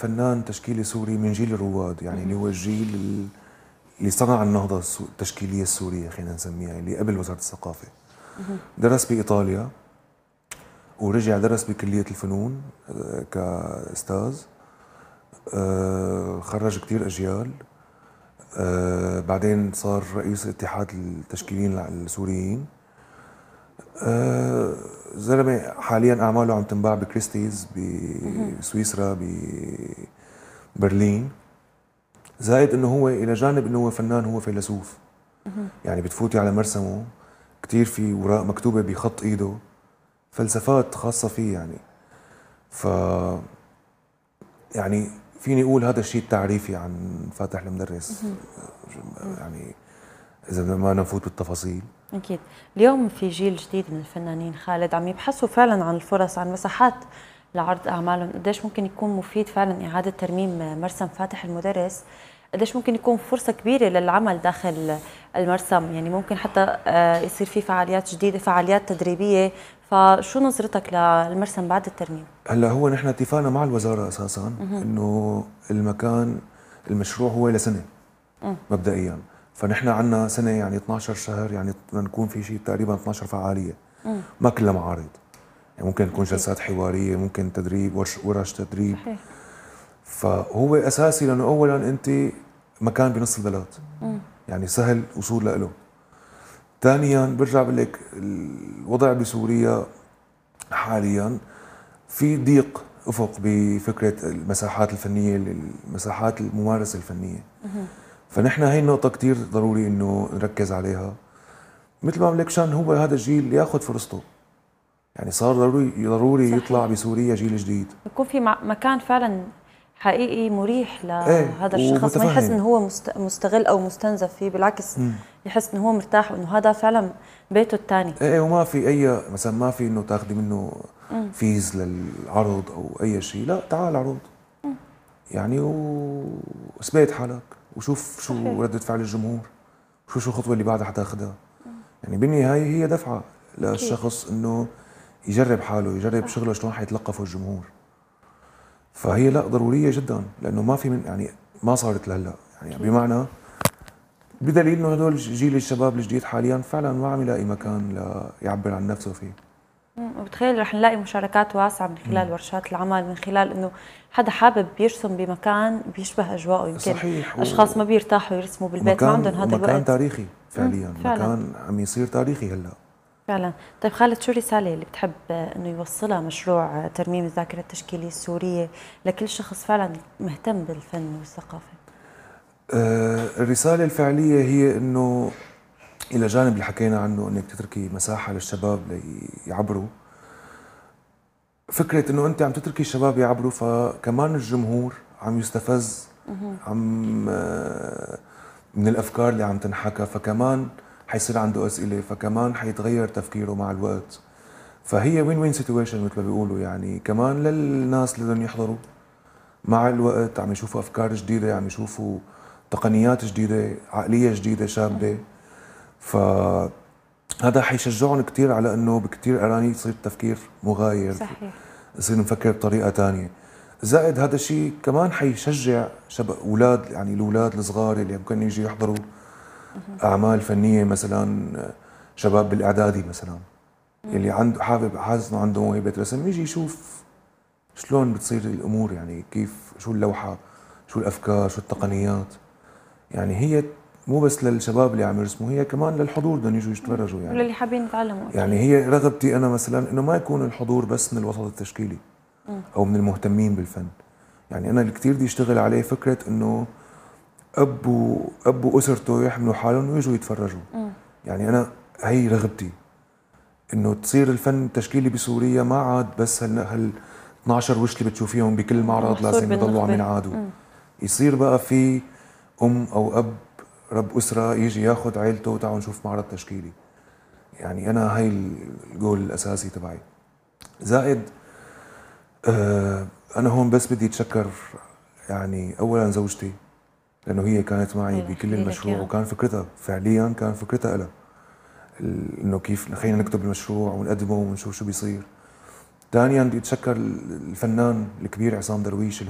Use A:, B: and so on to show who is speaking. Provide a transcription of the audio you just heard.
A: فنان تشكيلي سوري من جيل الرواد، يعني اللي هو الجيل اللي صنع النهضة التشكيلية السورية، خلينا نسميها، اللي قبل وزارة الثقافة. درس بإيطاليا ورجع درس بكلية الفنون كأستاذ. خرج كتير أجيال. بعدين صار رئيس اتحاد التشكيليين السوريين. زلمة حاليا أعماله عم تنباع بكريستيز بسويسرا ببرلين. زائد انه هو الى جانب انه هو فنان، هو فيلسوف. يعني بتفوتي على مرسمه كتير في اوراق مكتوبة بخط ايده، فلسفات خاصة فيه يعني. ف يعني فيني اقول هذا الشيء التعريفي عن فاتح المدرس. يعني اذا ما نفوت بالتفاصيل.
B: اكيد. اليوم في جيل جديد من الفنانين خالد عم يبحثوا فعلا عن الفرص، عن مساحات لعرض اعمالهم. قديش ممكن يكون مفيد فعلا اعاده ترميم مرسم فاتح المدرس؟ قديش ممكن يكون فرصه كبيره للعمل داخل المرسم؟ يعني ممكن حتى يصير في فعاليات جديده، فعاليات تدريبيه. فشو نظرتك للمرسم بعد الترميم؟
A: هلا هو نحن اتفقنا مع الوزاره اساسا انه المشروع هو لسنه مبدئيا. فنحن عندنا سنه، يعني 12 شهر، يعني بدنا نكون في شيء تقريبا 12 فعاليه. ما كلها معارض، يعني ممكن تكون جلسات حواريه، ممكن تدريب، ورش تدريب.
B: صحيح.
A: فهو اساسي لانه اولا انت مكان بنص البلد، يعني سهل وصول له. ثانيا برجع بقول لك الوضع بسوريا حاليا في ضيق افق بفكره المساحات الفنيه، مساحات الممارسه الفنيه. فنحن هي النقطه كثير ضروري انه نركز عليها. مثل ما بقول لك، شان هو هذا الجيل ياخذ فرصته. يعني صار ضروري
B: صحيح.
A: يطلع بسوريا جيل جديد،
B: يكون في مكان فعلا حقيقي مريح لهذا الشخص، ما يحس انه هو مستغل او مستنزف فيه، بالعكس يحس انه هو مرتاح وانه هذا فعلا بيته الثاني.
A: ايه، وما في اي مثلا ما في انه تاخذي منه فيز للعرض او اي شيء. لا، تعال عرض يعني واثبت حالك وشوف شو
B: صحيح.
A: ردة فعل الجمهور، شو الخطوة اللي بعدها حتاخذها. يعني بالنهاية هي دفعة للشخص انه يجرب حاله، يجرب شغله شلون حيتلقفه الجمهور. فهي لا، ضرورية جدا، لانه ما في من يعني ما صارت لهلا، يعني بمعنى بدليل انه هدول جيل الشباب الجديد حاليا فعلا ما عم يلاقي مكان يعبر عن نفسه فيه.
B: وبتخيل رح نلاقي مشاركات واسعة من خلال ورشات العمل، من خلال انه حدا حابب يرسم بمكان بيشبه اجواءه. يمكن
A: صحيح.
B: اشخاص ما بيرتاحوا يرسموا بالبيت، ما عندهم هذا الوقت.
A: مكان تاريخي فعليا.
B: فعلا.
A: مكان عم يصير تاريخي هلا
B: فعلا. طيب خالد، شو الرسالة اللي بتحب انه يوصلها مشروع ترميم الذاكرة التشكيلية السورية لكل شخص فعلا مهتم بالفن والثقافة؟
A: الرسالة الفعلية هي انه الى جانب اللي حكينا عنه، انك تتركي مساحة للشباب ليعبروا. فكرة انه انت عم تتركي الشباب يعبروا، فكمان الجمهور عم يستفز من الافكار اللي عم تنحكى، فكمان حيصير عنده اسئلة، فكمان حيتغير تفكيره مع الوقت. فهي وين وين سيتويشن مثل ما بيقولوا، يعني كمان للناس اللي بدهم يحضروا مع الوقت عم يشوفوا افكار جديدة، عم يشوفوا تقنيات جديدة، عقلية جديدة شابة. فهذا حيشجعهم كثير على انه بكثير اغاني يصير التفكير مغاير.
B: صحيح.
A: يصير نفكر بطريقة ثانية. زائد هذا الشيء كمان حيشجع اولاد، يعني الاولاد الصغار اللي ممكن يجي يحضروا اعمال فنية، مثلا شباب بالاعدادي مثلا اللي عنده حاسس انه عنده موهبة رسم، يجي يشوف شلون بتصير الامور، يعني كيف، شو اللوحة، شو الافكار، شو التقنيات. يعني هي مو بس للشباب اللي عم يرسموا، هي كمان للحضور بدهم يجوا يتفرجوا. يعني
B: وللي حابين يتعلموا أكيد.
A: يعني هي رغبتي انا مثلا انه ما يكون الحضور بس من الوسط التشكيلي او من المهتمين بالفن. يعني انا اللي كثير بدي اشتغل عليه فكره انه اب واسرته يحملوا حالهم ويجوا يتفرجوا. يعني انا هي رغبتي، انه تصير الفن التشكيلي بسوريا ما عاد بس هال 12 وش اللي بتشوفيهم بكل معرض لازم يضلوا عم ينعادوا. يصير بقى في او اب رب اسره يجي ياخذ عائلته وتعالوا نشوف معرض تشكيلي. يعني انا هاي الجول الاساسي تبعي. زائد انا هون بس بدي اتشكر يعني اولا زوجتي، لانه هي كانت معي بكل المشروع، وكان فكرتها فعليا كان فكرتها لها انه كيف خلينا نكتب المشروع ونقدمه ونشوف شو بيصير. ثانيا بدي اتشكر الفنان الكبير عصام درويش